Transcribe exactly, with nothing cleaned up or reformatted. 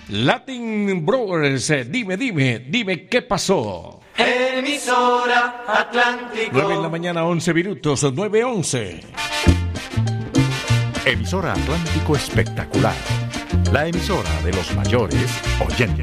Latin Brothers, eh, dime, dime, dime qué pasó. Emisora Atlántico. nueve en la mañana, once minutos, nueve once. Emisora Atlántico Espectacular. La emisora de los mayores oyentes.